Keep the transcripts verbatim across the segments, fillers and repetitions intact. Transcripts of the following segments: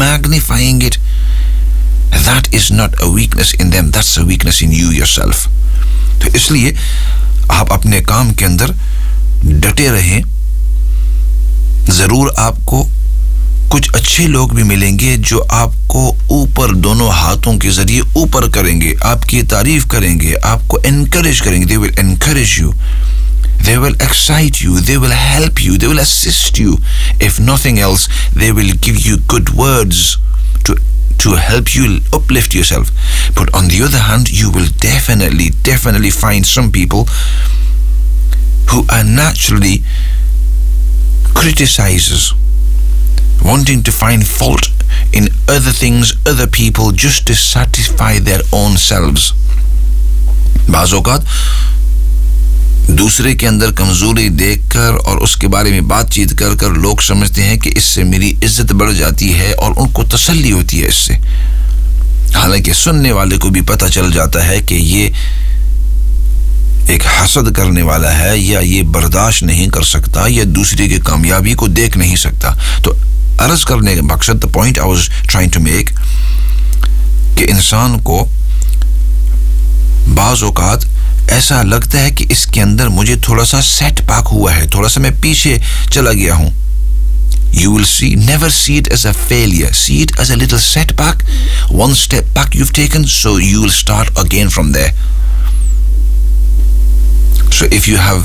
magnifying it, that is not a weakness in them, that's a weakness in you yourself. तो इसलिए आप अपने काम के अंदर डटे रहें. जरूर आपको कुछ अच्छे लोग भी मिलेंगे जो आपको ऊपर दोनों हाथों के जरिए ऊपर करेंगे, आपकी तारीफ करेंगे, आपको एनकरेज करेंगे. They will encourage you, they will excite you, they will help you, they will assist you. If nothing else, they will give you good words to to help you uplift yourself. But on the other hand, you will definitely, definitely find some people who are naturally criticizers, wanting to find fault in other things, other people, just to satisfy their own selves. बाज़ औक़ात दूसरे के अंदर कमजोरी देखकर और उसके बारे में बातचीत कर कर लोग समझते हैं कि इससे मेरी इज्जत बढ़ जाती है और उनको तसल्ली होती है इससे. हालांकि सुनने वाले को भी पता चल जाता है कि ये एक हसद करने वाला है, या ये बर्दाश्त नहीं कर सकता, या दूसरे की कामयाबी को देख नहीं सकता. तो अर्ज करने का मकसद, the point I was trying to make, कि इंसान को बाज़ औक़ात ऐसा लगता है कि इसके अंदर मुझे थोड़ा सा सेटबैक हुआ है, थोड़ा सा मैं पीछे चला गया हूं. You will see, never see it as a failure, see it as a little setback, one step back you've taken, so you will start again from there. So if you have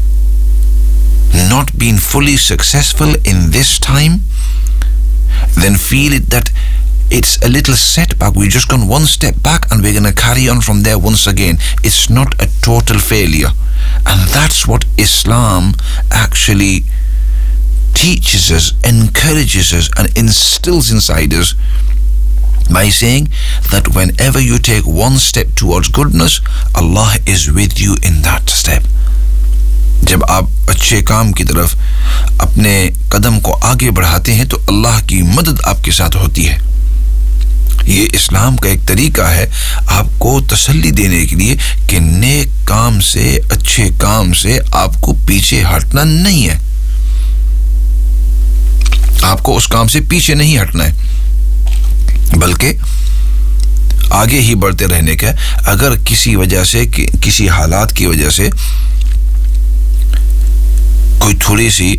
not been fully successful in this time, then feel it that it's a little setback. We've just gone one step back and we're going to carry on from there once again. It's not a total failure. And that's what Islam actually teaches us, encourages us, and instills inside us by saying that whenever you take one step towards goodness, Allah is with you in that step. जब आप अच्छे काम की तरफ अपने कदम को आगे बढ़ाते हैं तो अल्लाह की मदद आपके साथ होती है. ये इस्लाम का एक तरीका है आपको तसल्ली देने के लिए कि नेक काम से, अच्छे काम से आपको पीछे हटना नहीं है. आपको उस काम से पीछे नहीं हटना है, बल्कि आगे ही बढ़ते रहने का. अगर किसी वजह से कि, किसी हालात की वजह से कोई थोड़ी सी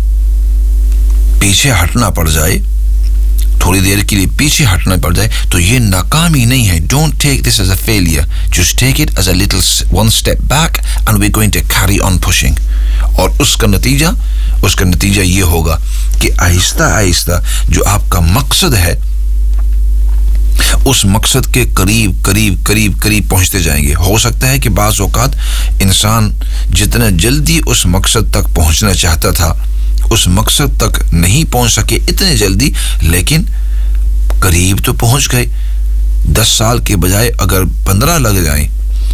पीछे हटना पड़ जाए, थोड़ी देर के लिए पीछे हटना पड़ जाए, तो ये नाकामी नहीं है. Don't take this as a failure. Just take it as a little one step back and we're going to carry on pushing. और उसका नतीजा उसका नतीजा ये होगा कि आहिस्ता आहिस्ता जो आपका मकसद है उस मकसद के करीब करीब करीब करीब पहुंचते जाएंगे. हो सकता है कि बाज़ औक़ात इंसान जितना जल्दी उस मकसद तक पहुंचना चाहता था उस मकसद तक नहीं पहुंच सके इतने जल्दी, लेकिन करीब तो पहुंच गए. दस साल के बजाय अगर पंद्रह लग जाएं,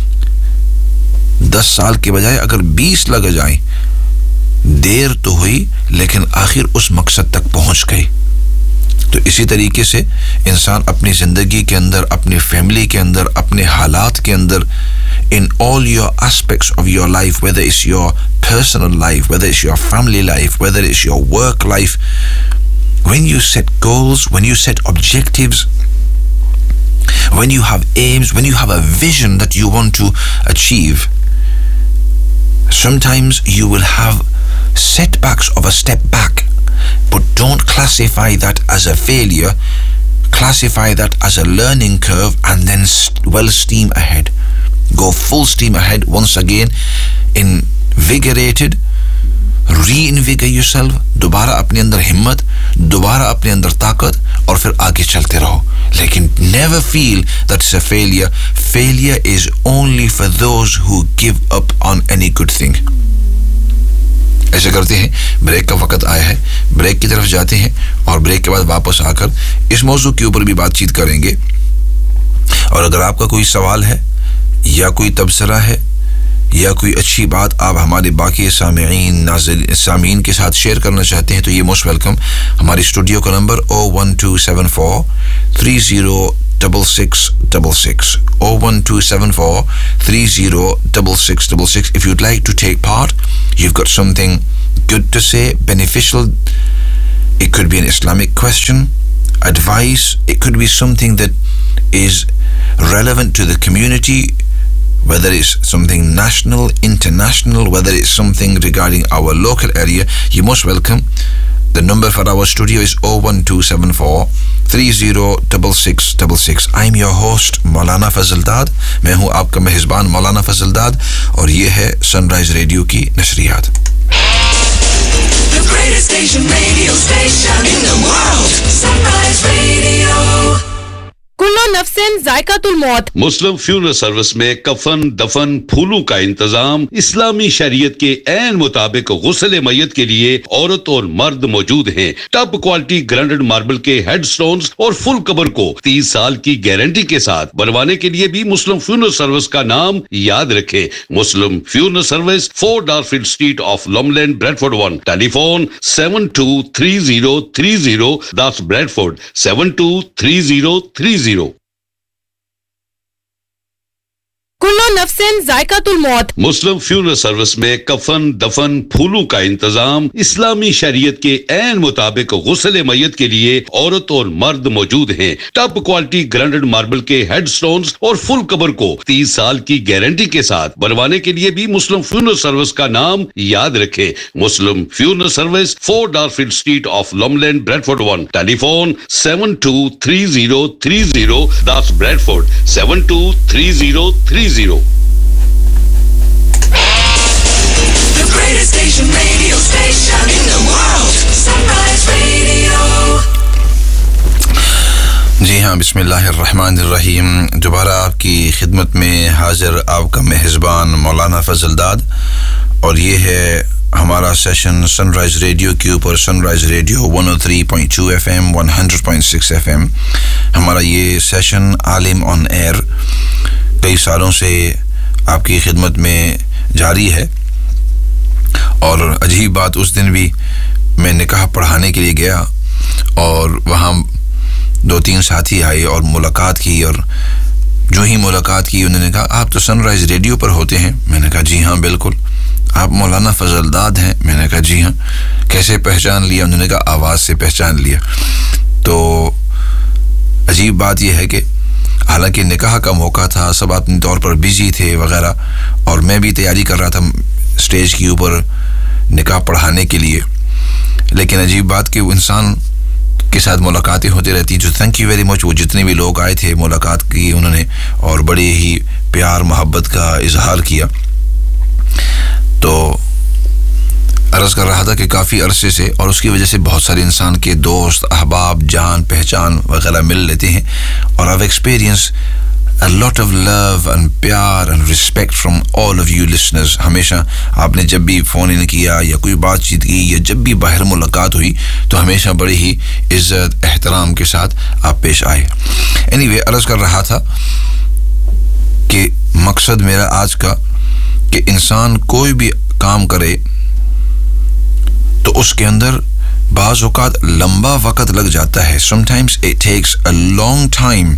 दस साल के बजाय अगर बीस लग जाएं, देर तो हुई लेकिन आखिर उस मकसद तक पहुंच गए. तो इसी तरीके से इंसान अपनी जिंदगी के अंदर, अपनी फैमिली के अंदर, अपने हालात के अंदर, in all your aspects of your life, whether it's your personal life, whether it's your family life, whether it's your work life, when you set goals, when you set objectives, when you have aims, when you have a vision that you want to achieve, sometimes you will have setbacks of a step back, but don't classify that as a failure. Classify that as a learning curve and then st- well steam ahead. Go full steam ahead once again, invigorated, reinvigorate yourself, दोबारा अपने अंदर हिम्मत, दोबारा अपने अंदर ताकत, और फिर आगे चलते रहो. लेकिन never feel that it's a failure. Failure is only for those who give up on any good thing. ऐसे करते हैं, ब्रेक का वक्त आया है, ब्रेक की तरफ जाते हैं और ब्रेक के बाद वापस आकर इस मौजू के ऊपर भी बातचीत करेंगे. और अगर आपका कोई सवाल है या कोई तबसरा है या कोई अच्छी बात आप हमारे बाकी सामीन नाज़रीन सामीन के साथ शेयर करना चाहते हैं तो ये मोस्ट वेलकम. हमारे स्टूडियो का number O one two seven four three zero six six six six O one two seven four three zero six six six six. If you'd like to take part, you've got something good to say, beneficial. It could be an Islamic question, advice. It could be something that is relevant to the community, whether it's something national, international, whether it's something regarding our local area. You're most welcome. The number for our studio is oh one two seven four three oh six six six six. I'm your host मौलाना फजल दाद. मैं हूँ आपका मेहज़बान मौलाना फजल दाद और ये है sunrise radio की नशरियात. The greatest station, radio station in the world, Sunrise Radio. कुल्लो नफ्सिन जायकातुल मौत. मुस्लिम फ्यूनरल सर्विस में कफन, दफन, फूलों का इंतजाम इस्लामी शरीयत के ऐन मुताबिक गुस्ल मय्यत के लिए औरत और मर्द मौजूद हैं. टॉप क्वालिटी ग्राइंडेड मार्बल के हेडस्टोन्स और फुल कबर को तीस साल की गारंटी के साथ बनवाने के लिए भी मुस्लिम फ्यूनरल सर्विस का नाम याद रखें. मुस्लिम funeral service, four डारफील्ड street of लॉमलैंड, Bradford one. Telephone seven to three zero three zero. That's Bradford seven to three zero three zero. कुल्लो नफ्सिन जायकातुल मौत. मुस्लिम फ्यूनरल सर्विस में कफन, दफन, फूलों का इंतजाम इस्लामी शरीयत के ऐन मुताबिक गुस्ल मय्यत के लिए औरत और मर्द मौजूद हैं. टॉप क्वालिटी ग्राइंडेड मार्बल के हेडस्टोन्स और फुल कबर को तीस साल की गारंटी के साथ बनवाने के लिए भी मुस्लिम फ्यूनरल सर्विस का नाम याद रखें. मुस्लिम funeral service, four डारफील्ड street of लॉमलैंड, Bradford one. Telephone seven to three zero three zero. That's Bradford seven to three zero three zero. The greatest station, radio station in the world, Sunrise Radio. जी हाँ, बिस्मिल्लाहिर्रहमानिर्रहीम. दोबारा आपकी खिदमत में हाजिर आपका मेहज़बान मौलाना फजल दाद और ये है हमारा सेशन सनराइज रेडियो के ऊपर. Sunrise radio one O three point two FM, one hundred point six FM. हमारा ये सेशन आलिम ऑन एयर कई सालों से आपकी खिदमत में जारी है. और अजीब बात, उस दिन भी मैं निकाह पढ़ाने के लिए गया और वहाँ दो तीन साथी आए और मुलाकात की. और जो ही मुलाकात की उन्होंने कहा, आप तो सनराइज रेडियो पर होते हैं. मैंने कहा जी हाँ बिल्कुल. आप मौलाना फजल दाद हैं? मैंने कहा जी हाँ. कैसे पहचान लिया? उन्होंने कहा आवाज़ से पहचान लिया. तो अजीब बात यह है कि हालांकि निकाह का मौका था, सब अपने तौर पर बिजी थे वगैरह, और मैं भी तैयारी कर रहा था स्टेज के ऊपर निकाह पढ़ाने के लिए. लेकिन अजीब बात कि वो इंसान के साथ मुलाकातें होती रहती. जो थैंक यू वेरी मच, वो जितने भी लोग आए थे मुलाकात की उन्होंने और बड़े ही प्यार मोहब्बत का इजहार किया. तो अर्ज़ कर रहा था कि काफ़ी अरसे से, और उसकी वजह से बहुत सारे इंसान के दोस्त, अहबाब, जान पहचान वगैरह मिल लेते हैं. और I've experienced a lot of love and प्यार and respect from all of you listeners. हमेशा आपने जब भी फ़ोन इन किया या कोई बातचीत की या जब भी बाहर मुलाकात हुई तो हमेशा बड़ी ही इज़्ज़त एहतराम के साथ आप पेश आए. Anyway, अर्ज़ कर रहा था कि मकसद मेरा आज का कि इंसान कोई भी काम करे तो उसके अंदर बाज़ औक़ात लंबा वक़्त लग जाता है. Sometimes it takes a long time,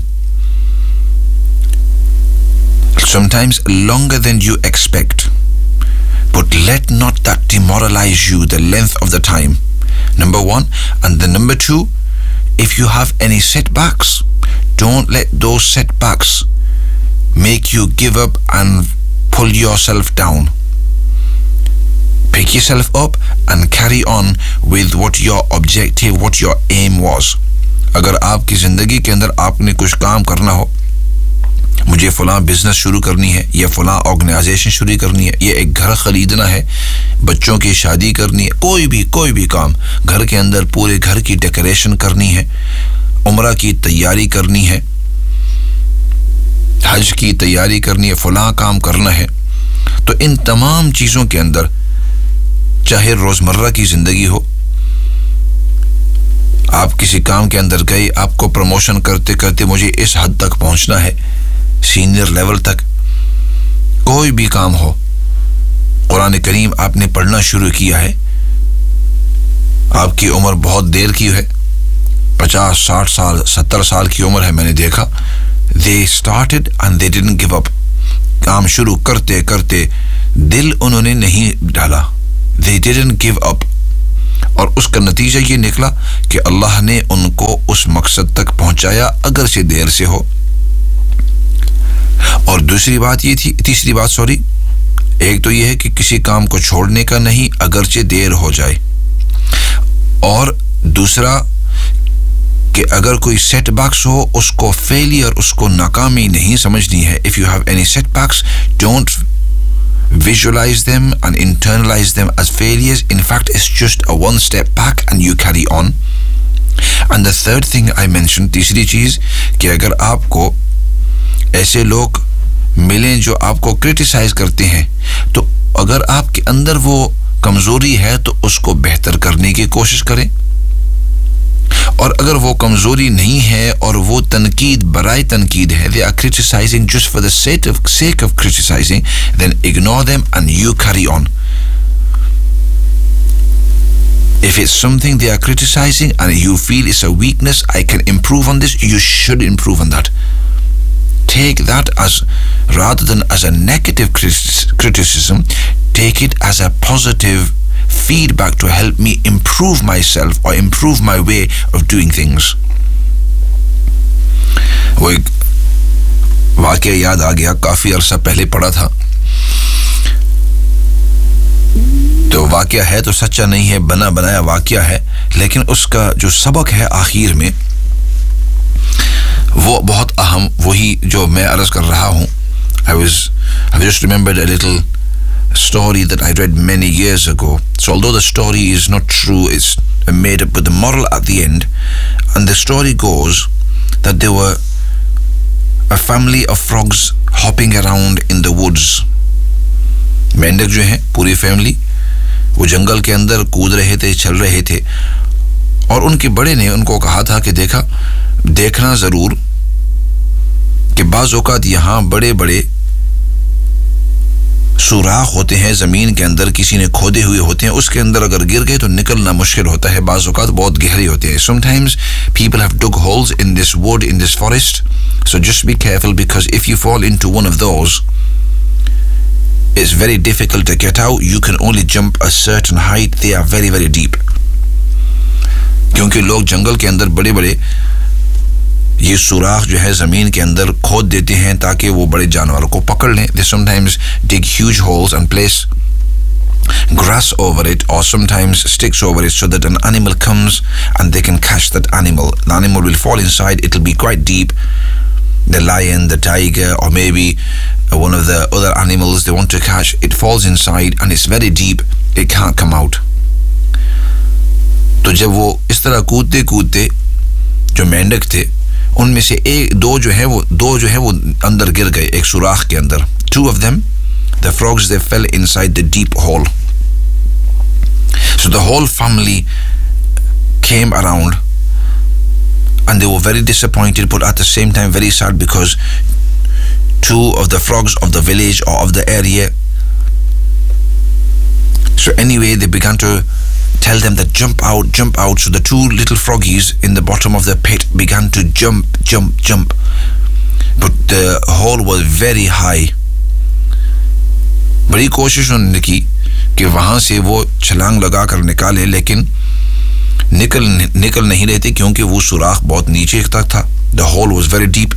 sometimes longer than you expect, but let not that demoralize you, the length of the time, number one. And the number two, if you have any setbacks, don't let those setbacks make you give up and pull yourself down. Pick yourself up and carry on with what your objective, what your aim was. अगर आपकी ज़िंदगी के अंदर आपने कुछ काम करना हो, मुझे फ़लाँ बिज़नेस शुरू करनी है, या फ़लाँ ऑर्गेनाइजेशन शुरू करनी है, या एक घर ख़रीदना है, बच्चों की शादी करनी है, कोई भी कोई भी काम, घर के अंदर पूरे घर की डेकोरेशन करनी है, उम्रा की तैयारी करनी है, हज की तैयारी करनी है, फ़लाँ काम करना है, तो इन तमाम चीज़ों के अंदर चाहे रोज़मर्रा की ज़िंदगी हो, आप किसी काम के अंदर गए, आपको प्रमोशन करते करते मुझे इस हद तक पहुंचना है, सीनियर लेवल तक, कोई भी काम हो, कुरान करीम आपने पढ़ना शुरू किया है, आपकी उम्र बहुत देर की है, पचास साठ साल सत्तर साल की उम्र है, मैंने देखा, they started and they didn't give up. काम शुरू करते करते दिल उन्होंने नहीं डाला, they didn't give up. और उसका नतीजा ये निकला कि अल्लाह ने उनको उस मकसद तक पहुंचाया अगरचे देर से हो। और दूसरी बात ये थी, तीसरी बात सॉरी, एक तो ये है कि किसी काम को छोड़ने का नहीं अगरचे देर हो जाए, और दूसरा कि अगर कोई सेटबैक्स हो उसको फेलियर, उसको नाकामी नहीं समझनी है। If you have any setbacks, don't visualize them and internalize them as failures. In fact, it's just a one step back and you carry on. And the third thing I mentioned, तीसरी चीज, कि अगर आपको ऐसे लोग मिलें जो आपको क्रिटिसाइज करते हैं, तो अगर आपके अंदर वो कमजोरी है तो उसको बेहतर करने की कोशिश करें, और अगर वो कमजोरी नहीं है और वो तनकीद बराए तनकीद है, they are criticizing just for the sake of sake of criticizing, then ignore them and you carry on. If it's something they are criticizing and you feel it's a weakness, I can improve on this, you should improve on that. Take that as, rather than as a negative criticism, take it as a positive feedback to help me improve myself or improve my way of doing things. वो एक वाक़या याद आ गया, काफ़ी अरसा पहले पढ़ा था, तो वाक़या है तो सच्चा नहीं है, बना बनाया वाक़या है, लेकिन उसका जो सबक है आखिर में वो बहुत अहम, वही जो मैं अर्ज़ कर रहा हूँ. I was I just remembered a little story that I read many years ago. So although the story is not true, it's made up with the moral at the end. And the story goes that there were a family of frogs hopping around in the woods. मेंढक जो हैं, पूरी family वो जंगल के अंदर कूद रहे थे, चल रहे थे, और उनके बड़े ने उनको कहा था कि देखा देखना ज़रूर कि बाज़ औक़ात यहाँ बड़े बड़े सुराख होते हैं ज़मीन के अंदर, किसी ने खोदे हुए होते हैं, उसके अंदर अगर गिर गए तो निकलना मुश्किल होता है, बाज़ औक़ात बहुत गहरे होते हैं. Sometimes people have dug holes in this wood, in this forest, so just be careful, because if you fall into one of those, it's very difficult to get out. You can only jump a certain height. They are very very deep. क्योंकि लोग जंगल के अंदर बड़े बड़े ये सुराख जो है ज़मीन के अंदर खोद देते हैं ताकि वो बड़े जानवरों को पकड़ लें. They sometimes dig huge holes and place grass over it, or sometimes sticks over it, so that an animal comes and they can catch that animal. The animal will fall inside. It'll be quite deep. The lion, the tiger, or maybe one of the other animals they want to catch, it falls inside and it's very deep. It can't come out. तो जब वो इस तरह कूदते कूदते जो मेंढक थे, उनमें से एक दो जो है वो दो जो है वो अंदर गिर गए एक सुराख के अंदर. Two of them, the frogs, they fell inside the deep hole. So the whole family came around and they were very disappointed, but at the same time very sad, because two of the frogs of the village or of the area. So anyway, they began to tell them that jump out, jump out. So the two little froggies in the bottom of the pit began to jump, jump, jump. But the hole was very high. बड़ी कोशिश उन्होंने की कि वहाँ से वो छलांग लगा कर निकाले, लेकिन निकल निकल नहीं रहे थे क्योंकि वो सुराख बहुत नीचे तक था. The hole was very deep.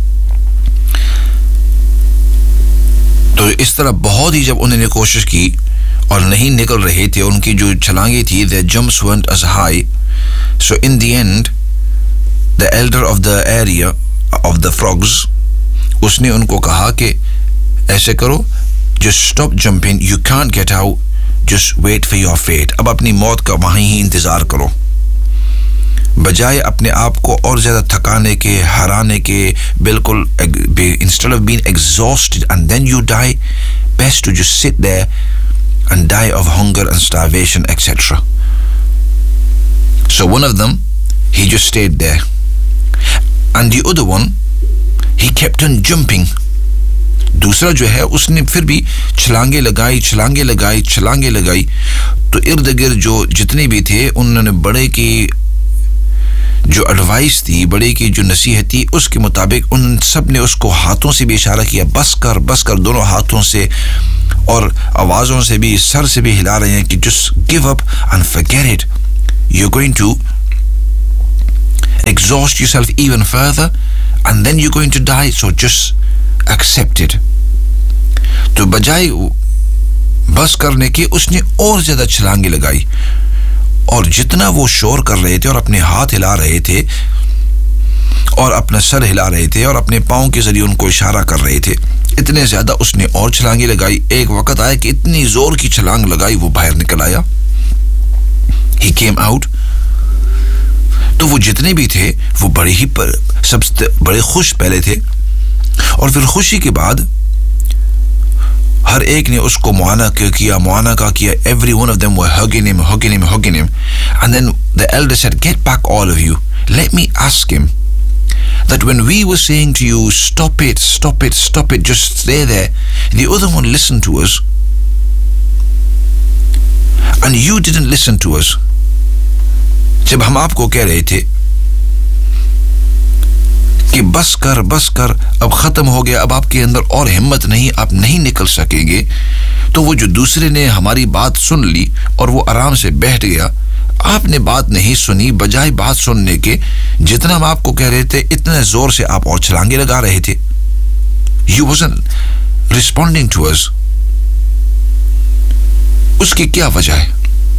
तो इस तरह बहुत ही जब उन्होंने कोशिश की और नहीं निकल रहे थे, उनकी जो छलांगे थी, their jumps weren't as high. So in the end, the elder of the area of the frogs, उसने उनको कहा कि ऐसे करो, just stop jumping, you can't get out, just wait for your fate. अब अपनी मौत का वहीं ही इंतजार करो, बजाय अपने आप को और ज़्यादा थकाने के, हराने के, बिल्कुल instead of being exhausted and then you die, best to just sit there and die of hunger and starvation, et cetera. So one of them, he just stayed there, and the other one, he kept on jumping. दूसरा जो है उसने फिर भी छलांगे लगाई छलांगे लगाई छलांगे लगाई. तो इर्द गिर्द जो जितने भी थे, उन्होंने बड़े की जो एडवाइस थी, बड़े की जो नसीहत थी, उसके मुताबिक उन सब ने उसको हाथों से भी इशारा किया, बस कर बस कर, दोनों हाथों से और आवाज़ों से भी, सर से भी हिला रहे हैं कि just give up and forget it, you're going to exhaust yourself even further and then you're going to die, so just accept it. तो बजाय बस करने के उसने और ज्यादा छलांगे लगाई और जितना वो शोर कर रहे थे और अपने हाथ हिला रहे थे और अपना सर हिला रहे थे और अपने पाँव के जरिए उनको इशारा कर रहे थे, इतने ज्यादा उसने और छलांगे लगाई. एक वक्त आया कि इतनी जोर की छलांग लगाई वो बाहर निकल आया. He came out. तो वो जितने भी थे वो बड़े ही पर, सब बड़े खुश पहले थे और फिर खुशी के बाद हर एक ने उसको मुआना किया मुआना का किया. Every one of them were hugging him, hugging him, hugging him. And then the elder said, get back all of you. Let me ask him that when we were saying to you, stop it, stop it, stop it, just stay there, the other one listened to us and you didn't listen to us. जब हम आपको कह रहे थे कि बस कर बस कर, अब खत्म हो गया, अब आपके अंदर और हिम्मत नहीं, आप नहीं निकल सकेंगे, तो वो जो दूसरे ने हमारी बात सुन ली और वो आराम से बैठ गया. आपने बात नहीं सुनी, बजाय बात सुनने के जितना हम आपको कह रहे थे इतने जोर से आप और छलांगे लगा रहे थे. You wasn't responding to us. उसकी क्या वजह है?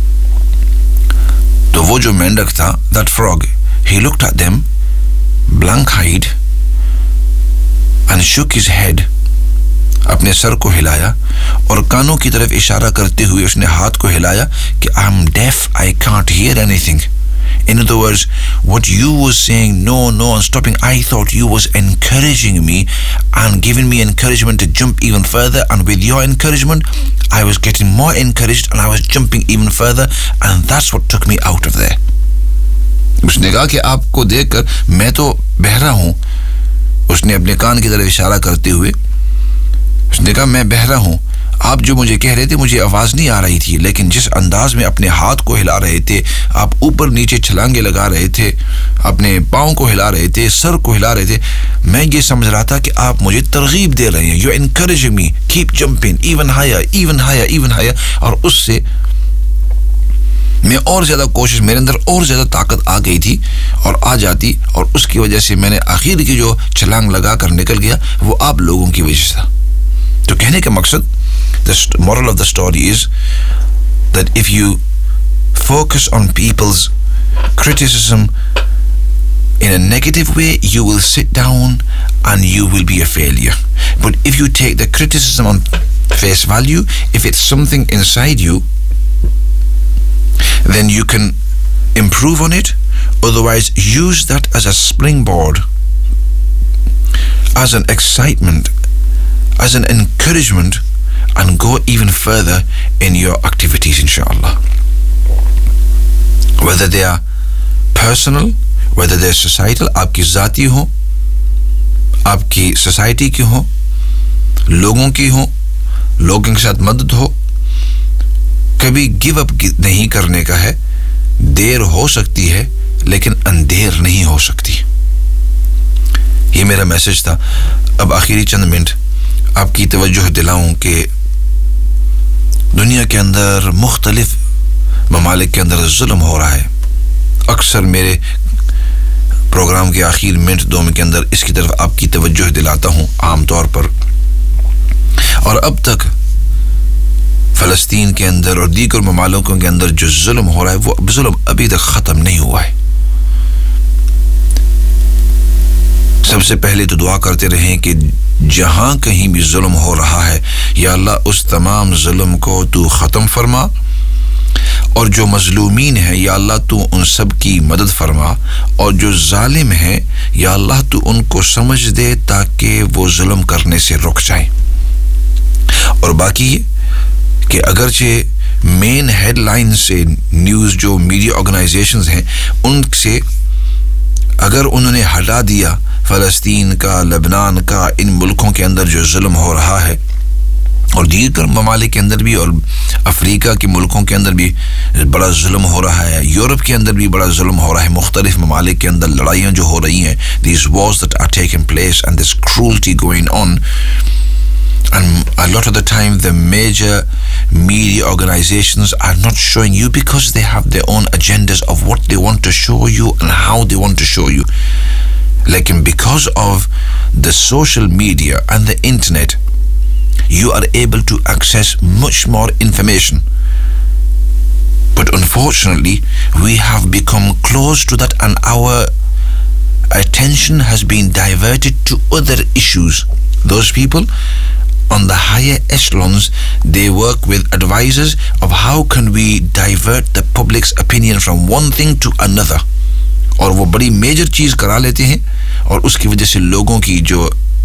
तो वो जो मेंढक था, that frog, he looked at them blank-eyed and shook his head. अपने सर को हिलाया और कानों की तरफ इशारा करते हुए उसने हाथ को हिलाया कि I'm deaf, I can't hear anything. In other words, what you were saying, no, no, and stopping, I thought you was encouraging me and giving me encouragement to jump even further, and with your encouragement, I was getting more encouraged and I was jumping even further, and that's what took me out of there. उसने कहा कि आपको देखकर मैं तो बहरा हूं. उसने अपने कान की तरफ इशारा करते हुए उसने कहा मैं बहरा हूं, आप जो मुझे कह रहे थे मुझे आवाज नहीं आ रही थी, लेकिन जिस अंदाज में अपने हाथ को हिला रहे थे, आप ऊपर नीचे छलांगे लगा रहे थे, अपने पाँव को हिला रहे थे, सर को हिला रहे थे, मैं ये समझ रहा था कि आप मुझे तरगीब दे रहे हैं. You encouraging me, keep jumping, even higher, even higher, even higher. और उससे मैं और ज्यादा कोशिश, मेरे अंदर और ज्यादा ताकत आ गई थी और आ जाती, और उसकी वजह से मैंने आखिर की जो छलांग लगा कर निकल गया वो आप लोगों की वजह से था. तो कहने का मकसद, the moral of the story is that if you focus on people's criticism in a negative way, you will sit down and you will be a failure. But if you take the criticism on face value, if it's something inside you, then you can improve on it. Otherwise, use that as a springboard, as an excitement, as an encouragement, and go even further in your activities, inshallah. Whether they are personal, whether they're societal, आपकी ज़ाती हो, आपकी society की हो, लोगों की हो, लोगों के साथ मदद हो, कभी गिव अप नहीं करने का है. देर हो सकती है लेकिन अंधेर नहीं हो सकती. ये मेरा मैसेज था. अब आखिरी चंद मिनट आपकी तवज्जो दिलाऊं कि दुनिया के अंदर मुख्तलिफ ममालिक के अंदर जुल्म हो रहा है. अक्सर मेरे प्रोग्राम के आखिर मिनट दो में के अंदर इसकी तरफ आपकी तवज्जो दिलाता हूं आम तौर पर. और अब तक फ़लस्तीन के अंदर और दीगर ममालिकों के अंदर जो जुल्म हो रहा है वो जुल्म अभी तक ख़त्म नहीं हुआ है. सबसे पहले तो दुआ करते रहें कि जहां कहीं भी जुल्म हो रहा है, या अल्लाह उस तमाम जुल्म को तू ख़त्म फरमा, और जो मजलूमीन है या अल्लाह तू उन सब की मदद फरमा, और जो जालिम है या अल्लाह तू उनको समझ दे ताकि वो जुल्म करने से रुक जाए. और बाकी कि अगरचे मेन हेडलाइन से न्यूज़ जो मीडिया ऑर्गेनाइजेशंस हैं उनसे अगर उन्होंने हटा दिया फ़लस्तीन का, लेबनान का, इन मुल्कों के अंदर जो जुल्म हो रहा है, और दीगर ममालिक के अंदर भी, और अफ्रीका के मुल्कों के अंदर भी बड़ा जुल्म हो रहा है, यूरोप के अंदर भी बड़ा जुल्म हो रहा है, मुख्तलिफ ममालिक के अंदर लड़ाइयाँ जो हो रही हैं, these wars that are taking place and this cruelty going on, And a lot of the time, the major media organizations are not showing you because they have their own agendas of what they want to show you and how they want to show you. Like, because of the social media and the internet, you are able to access much more information. But unfortunately, we have become close to that, and our attention has been diverted to other issues. Those people on the higher echelons, they work with advisors of how can we divert the public's opinion from one thing to another. और वो बड़ी major चीज करा लेते हैं और उसकी वजह से लोगों की जो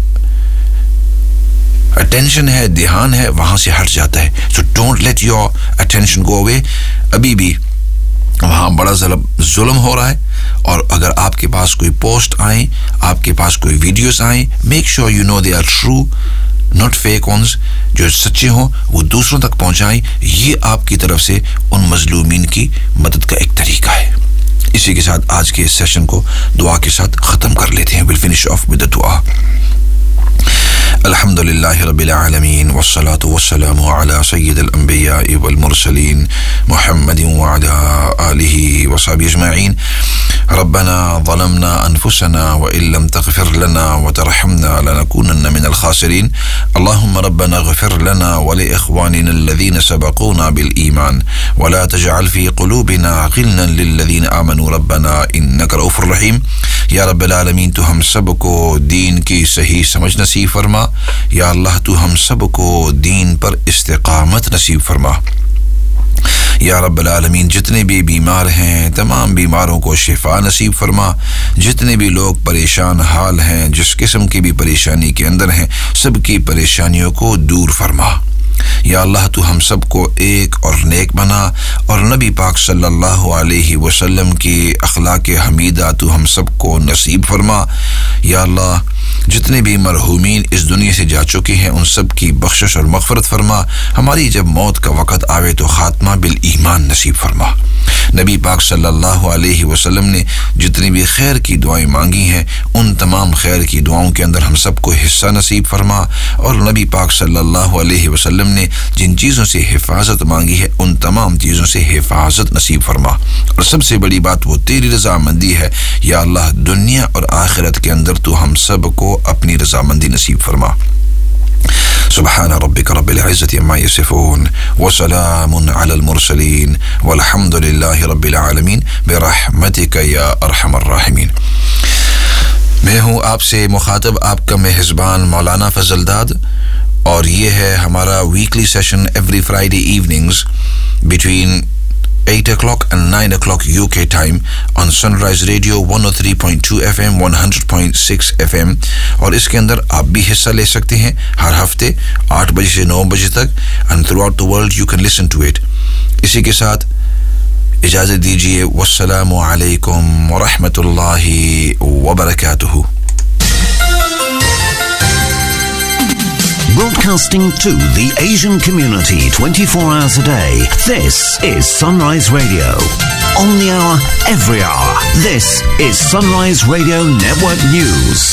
attention है, ध्यान है, वहां से हट जाता है. So don't let your attention go away. अभी भी वहां बड़ा जुल्म हो रहा है, और अगर आपके पास कोई पोस्ट आए, आपके पास कोई वीडियोस आए, make sure you know they are true, not fake ones, जो सच्चे हों वो दूसरों तक पहुंचाएं. ये आपकी तरफ से उन मजलूमीन की मदद का एक तरीका है. इसी के साथ आज के इस सेशन को दुआ के साथ खत्म कर लेते हैं. We'll finish off with the dua. Alhamdulillahi Rabbil Alameen, wassalatu wassalamu ala sayyidil anbiya'i wal mursalin Muhammadin wa ala alihi wa sahbihi ajma'in. ربنا ظلمنا أنفسنا وإن لم تغفر لنا وترحمنا لنكونن من الخاسرين. اللهم ربنا اغفر لنا ولإخواننا الذين سبقونا بالإيمان ولا تجعل في قلوبنا غلا للذين آمنوا ربنا إنك رؤوف رحيم. या रब्बिल आलमीन, तू हम सब को दीन की सही समझ नसीब फरमा. या अल्लाह, तू हम सब को दीन पर इस्तिकामत नसीब फरमा. या रब्बिल आलमीन, जितने भी बीमार हैं तमाम बीमारों को शिफा नसीब फरमा. जितने भी लोग परेशान हाल हैं, जिस किस्म की भी परेशानी के अंदर हैं, सबकी परेशानियों को दूर फरमा. या अल्लाह, तू हम सब को एक और नेक बना और नबी पाक सल्लल्लाहु अलैहि वसल्लम की अखलाक हमीदा तू हम सब को नसीब फरमा. या अल्लाह, जितने भी मरहूमीन इस दुनिया से जा चुके हैं उन सब की बख्शिश और मग़फ़िरत फरमा. हमारी जब मौत का वक़्त आवे तो ख़ात्मा बिल ईमान नसीब फरमा. नबी पाक सल्लल्लाहु अलैहि वसल्लम ने जितनी भी खैर की दुआएं मांगी हैं उन तमाम खैर की दुआओं के अंदर हम सब को हिस्सा नसीब फरमा. और नबी पाक सल्लल्लाहु अलैहि वसल्लम ने जिन चीज़ों से हिफाजत मांगी है उन तमाम चीज़ों से हिफाजत नसीब फरमा. और सबसे बड़ी बात वो तेरी रज़ामंदी है. या अल्लाह, दुनिया और आखिरत के अंदर तू हम सब को अपनी रज़ामंदी नसीब फरमा. سبحان ربك رب العزة عما يصفون وسلام على المرسلين والحمد لله رب العالمين برحمتك يا أرحم الراحمين. मैं हूँ आपसे मुखातब आपका मेहज़बान मौलाना फजलदाद, और ये है हमारा weekly session every Friday evenings between eight o'clock and nine o'clock U K time on Sunrise Radio one oh three point two F M, one hundred point six F M. और इसके अंदर आप भी हिस्सा ले सकते हैं हर हफ्ते आठ बजे से नौ बजे तक, and throughout the world you can listen to it. इसी के साथ इजाज़त दीजिए. वस्सलामु अलैकुम व रहमतुल्लाहि व बरकातुहू. Broadcasting to the Asian community twenty-four hours a day. This is Sunrise Radio. On the hour, every hour. This is Sunrise Radio Network News.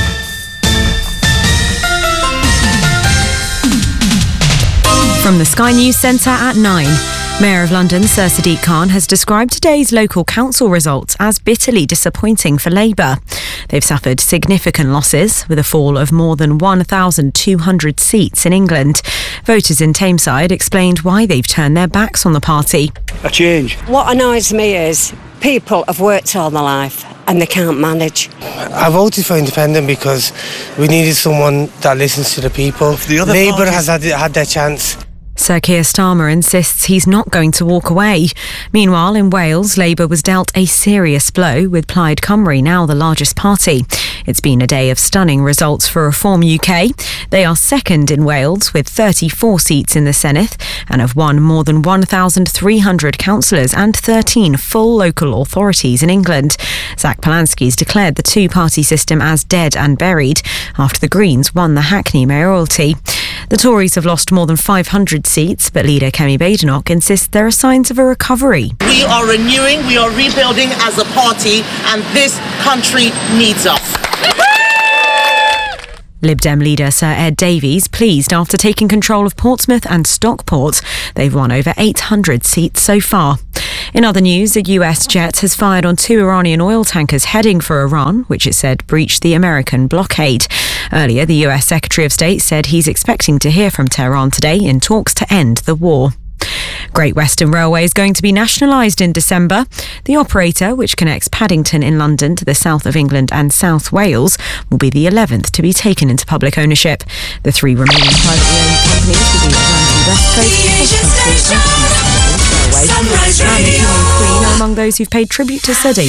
From the Sky News Centre at nine. Mayor of London, Sir Sadiq Khan, has described today's local council results as bitterly disappointing for Labour. They've suffered significant losses, with a fall of more than one thousand two hundred seats in England. Voters in Tameside explained why they've turned their backs on the party. A change. What annoys me is people have worked all their life and they can't manage. I voted for independent because we needed someone that listens to the people. The Labour parties... has had, had their chance. Sir Keir Starmer insists he's not going to walk away. Meanwhile, in Wales, Labour was dealt a serious blow, with Plaid Cymru now the largest party. It's been a day of stunning results for Reform U K. They are second in Wales with thirty-four seats in the Senedd and have won more than one thousand three hundred councillors and thirteen full local authorities in England. Zach Polanski's declared the two-party system as dead and buried after the Greens won the Hackney mayoralty. The Tories have lost more than five hundred seats, but leader Kemi Badenoch insists there are signs of a recovery. We are renewing, we are rebuilding as a party, and this country needs us. Lib Dem leader Sir Ed Davies pleased after taking control of Portsmouth and Stockport. They've won over eight hundred seats so far. In other news, a U S jet has fired on two Iranian oil tankers heading for Iran, which it said breached the American blockade. Earlier, the U S Secretary of State said he's expecting to hear from Tehran today in talks to end the war. Great Western Railway is going to be nationalised in December. The operator, which connects Paddington in London to the south of England and South Wales, will be the eleventh to be taken into public ownership. The three remaining privately owned companies will be Atlantic West Coast, Cross Country and East Railway. And the King and Queen are among those who've paid tribute to Sir David.